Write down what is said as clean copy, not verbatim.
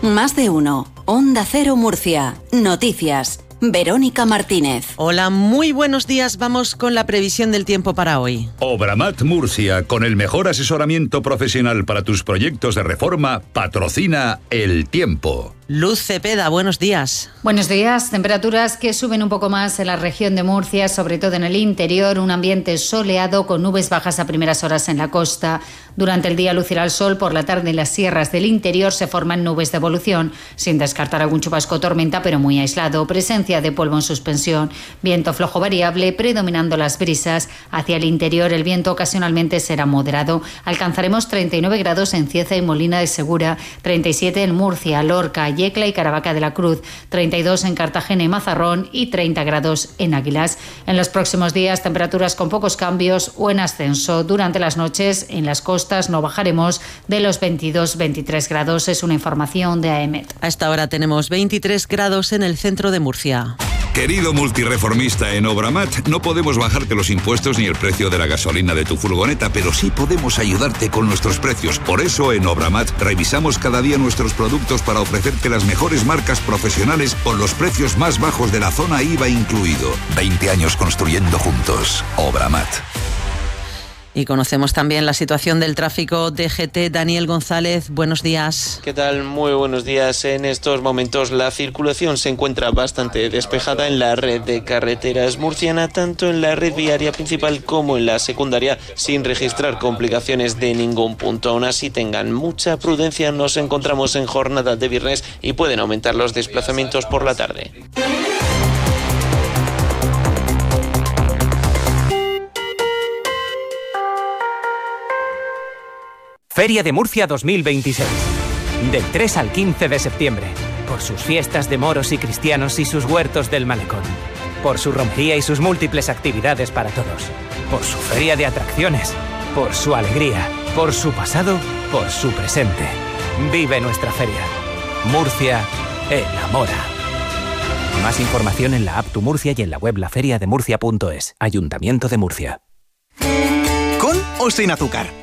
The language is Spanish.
Más de uno. Onda Cero Murcia. Noticias. Verónica Martínez. Hola, muy buenos días. Vamos con la previsión del tiempo para hoy. Obramat Murcia, con el mejor asesoramiento profesional para tus proyectos de reforma, patrocina el tiempo. Luz Cepeda, buenos días. Buenos días. Temperaturas que suben un poco más en la región de Murcia, sobre todo en el interior. Un ambiente soleado con nubes bajas a primeras horas en la costa. Durante el día lucirá el sol, por la tarde en las sierras del interior se forman nubes de evolución, sin descartar algún chubasco o tormenta, pero muy aislado. Presencia de polvo en suspensión, viento flojo variable, predominando las brisas. Hacia el interior el viento ocasionalmente será moderado. Alcanzaremos 39 grados en Cieza y Molina de Segura, 37 en Murcia, Lorca, Yecla y Caravaca de la Cruz, 32 en Cartagena y Mazarrón y 30 grados en Águilas. En los próximos días temperaturas con pocos cambios o en ascenso. Durante las noches en las costas no bajaremos de los 22-23 grados. Es una información de AEMET. A esta hora tenemos 23 grados en el centro de Murcia. Querido multireformista en Obramat, no podemos bajarte los impuestos ni el precio de la gasolina de tu furgoneta, pero sí podemos ayudarte con nuestros precios. Por eso en Obramat revisamos cada día nuestros productos para ofrecerte las mejores marcas profesionales con los precios más bajos de la zona IVA incluido. 20 años construyendo juntos. Obramat. Y conocemos también la situación del tráfico. DGT, Daniel González, buenos días. ¿Qué tal? Muy buenos días. En estos momentos la circulación se encuentra bastante despejada en la red de carreteras murciana, tanto en la red viaria principal como en la secundaria, sin registrar complicaciones de ningún punto. Aún así, tengan mucha prudencia. Nos encontramos en jornada de viernes y pueden aumentar los desplazamientos por la tarde. Feria de Murcia 2026. Del 3 al 15 de septiembre. Por sus fiestas de moros y cristianos y sus huertos del malecón. Por su romería y sus múltiples actividades para todos. Por su feria de atracciones. Por su alegría. Por su pasado. Por su presente. Vive nuestra feria. Murcia enamora. Más información en la app Tu Murcia y en la web laferiademurcia.es. Ayuntamiento de Murcia. ¿Con o sin azúcar?